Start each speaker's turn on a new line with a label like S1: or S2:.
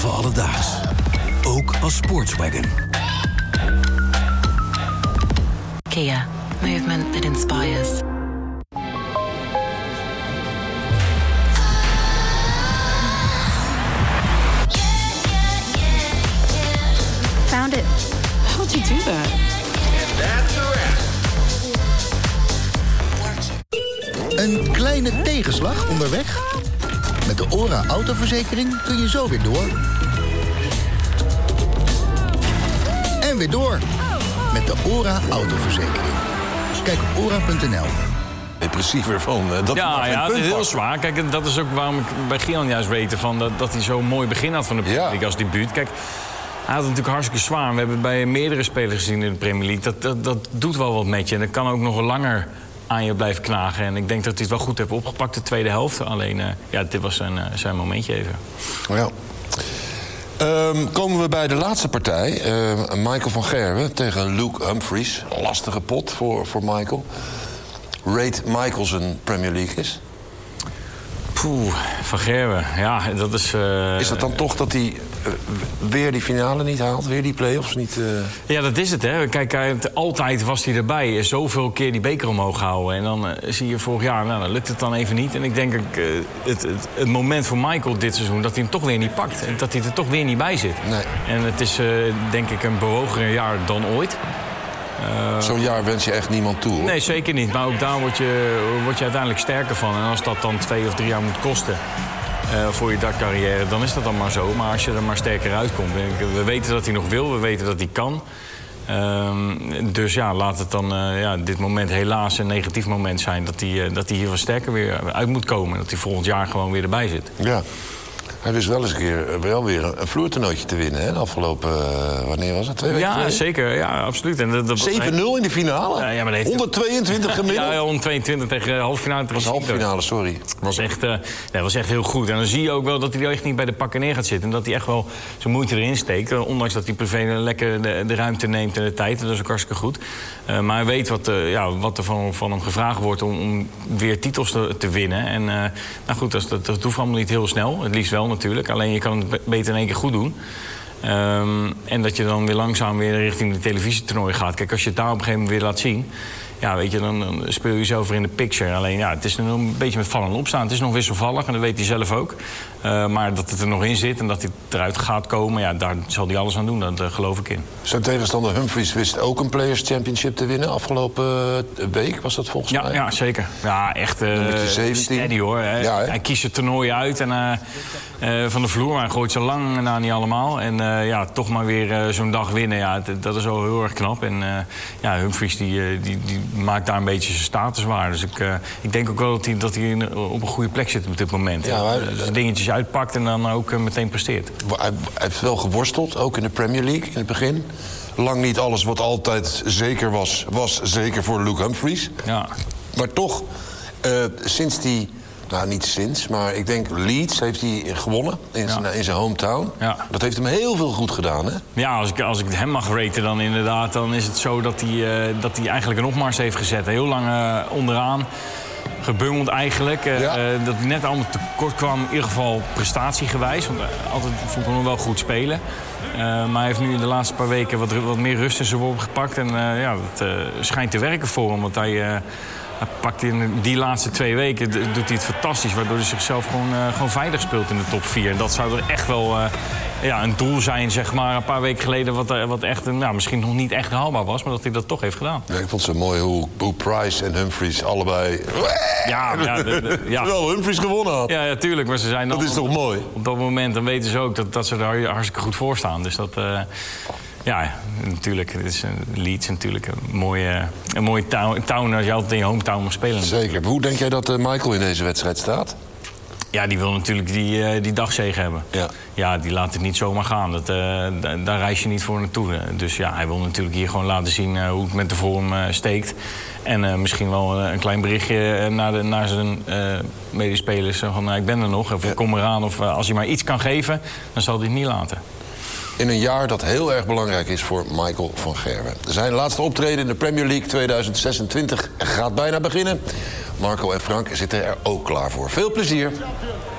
S1: Voor alledaags. Ook als sportswagon.
S2: Kia. Movement that inspires.
S3: Found it. How'd you do that?
S4: And that's a wrap.
S5: Een kleine tegenslag onderweg? Met de ORA autoverzekering kun je zo weer door. En weer door. Met de ORA autoverzekering. Kijk op ora.nl.
S6: Depressiever van dat
S7: ja, het is heel zwaar. Kijk, dat is ook waarom ik bij Gian juist weet van dat hij zo'n mooi begin had van de Premier League als debuut. Kijk, hij had het natuurlijk hartstikke zwaar. We hebben bij meerdere spelers gezien in de Premier League. Dat doet wel wat met je. En dat kan ook nog wel langer aan je blijven knagen. En ik denk dat hij het wel goed heeft opgepakt, de tweede helft. Alleen, dit was zijn momentje even.
S6: Ja. Komen we bij de laatste partij. Michael van Gerwen tegen Luke Humphries. Lastige pot voor Michael. Rate Michael zijn Premier League is?
S7: Poeh, Van Gerwen. Ja, dat is...
S6: Is dat dan toch dat hij weer die finale niet haalt? Weer die play-offs niet...
S7: Ja, dat is het, hè. Kijk, altijd was hij erbij. Zoveel keer die beker omhoog houden. En dan zie je vorig jaar, nou, dan lukt het dan even niet. En ik denk het moment voor Michael dit seizoen... dat hij hem toch weer niet pakt. En dat hij er toch weer niet bij zit.
S6: Nee.
S7: En het is, denk ik, een bewogener jaar dan ooit.
S6: Zo'n jaar wens je echt niemand toe, hoor.
S7: Nee, zeker niet. Maar ook daar word je uiteindelijk sterker van. En als dat dan 2 of 3 jaar moet kosten voor je dartcarrière, dan is dat dan maar zo. Maar als je er maar sterker uitkomt. We weten dat hij nog wil, we weten dat hij kan. Dus ja, laat het dan dit moment helaas een negatief moment zijn. Dat hij hier wat sterker weer uit moet komen. Dat hij volgend jaar gewoon weer erbij zit.
S6: Ja. Hij wist wel eens een keer weer een vloertoernooitje te winnen, hè? De afgelopen, wanneer was het? 2 weken geleden?
S7: Zeker, ja, absoluut. 7-0
S6: in de finale?
S7: Ja, maar
S6: 122 gemiddeld?
S7: Ja, 122 tegen halffinale.
S6: Dat was halffinale, sorry.
S7: Was echt heel goed. En dan zie je ook wel dat hij er echt niet bij de pakken neer gaat zitten. En dat hij echt wel zijn moeite erin steekt. Ondanks dat hij privé lekker de ruimte neemt en de tijd. Dat is ook hartstikke goed. Maar hij weet wat er van hem gevraagd wordt om weer titels te winnen. En nou goed, dat hoeft allemaal niet heel snel. Het liefst wel natuurlijk. Alleen je kan het beter in één keer goed doen. En dat je dan weer langzaam weer richting de televisietoernooi gaat. Kijk, als je het daar op een gegeven moment weer laat zien... Ja, weet je, dan speel je jezelf weer in de picture. Alleen, ja, het is een beetje met vallen en opstaan. Het is nog wisselvallig en dat weet hij zelf ook. Maar dat het er nog in zit en dat hij eruit gaat komen... ja, daar zal hij alles aan doen, daar geloof ik in.
S6: Zijn tegenstander Humphries wist ook een Players Championship te winnen... afgelopen week, was dat volgens mij?
S7: Ja, zeker. Ja, echt steady, hoor.
S6: Ja,
S7: hij kiest het toernooi uit en... van de vloer, maar hij gooit ze lang na niet allemaal. En toch maar weer zo'n dag winnen, ja, dat is wel heel erg knap. En Humphries die maakt daar een beetje zijn status waar. Dus ik denk ook wel dat hij op een goede plek zit op dit moment.
S6: Ja,
S7: dus dingetjes uitpakt en dan ook meteen presteert.
S6: Hij heeft wel geworsteld, ook in de Premier League in het begin. Lang niet alles wat altijd zeker was zeker voor Luke Humphries.
S7: Ja.
S6: Maar toch, sinds die... Nou, niet sinds, maar ik denk Leeds heeft hij gewonnen in zijn hometown.
S7: Ja.
S6: Dat heeft hem heel veel goed gedaan, hè?
S7: Ja, als ik hem mag raten dan inderdaad... dan is het zo dat hij eigenlijk een opmars heeft gezet. Heel lang onderaan, gebungeld eigenlijk. Dat hij net allemaal tekort kwam, in ieder geval prestatiegewijs. Want altijd vond ik hem wel goed spelen. Maar hij heeft nu de laatste paar weken wat meer rust in zijn worp gepakt. En dat schijnt te werken voor hem, want hij pakt in die laatste 2 weken, doet hij het fantastisch... waardoor hij zichzelf gewoon veilig speelt in de top 4. En dat zou er echt wel een doel zijn, zeg maar, een paar weken geleden... wat echt misschien nog niet echt haalbaar was, maar dat hij dat toch heeft gedaan.
S6: Ja, ik vond het zo mooi hoe Price en Humphries allebei... Terwijl Humphries gewonnen had.
S7: Ja, tuurlijk, maar ze zijn
S6: dat is toch mooi?
S7: Op dat moment dan weten ze ook dat ze daar hartstikke goed voor staan. Dus dat... Ja, natuurlijk. Het is Leeds natuurlijk een mooie town als je altijd in je hometown mag spelen.
S6: Zeker. Hoe denk jij dat Michael in deze wedstrijd staat?
S7: Ja, die wil natuurlijk die dagzege hebben. Ja, die laat het niet zomaar gaan. Daar reis je niet voor naartoe. Dus ja, hij wil natuurlijk hier gewoon laten zien hoe het met de vorm steekt. En misschien wel een klein berichtje naar zijn medespelers. Van ik ben er nog, of ik kom eraan. Of als hij maar iets kan geven, dan zal hij het niet laten.
S6: In een jaar dat heel erg belangrijk is voor Michael van Gerwen. Zijn laatste optreden in de Premier League 2026 gaat bijna beginnen. Marco en Frank zitten er ook klaar voor. Veel plezier.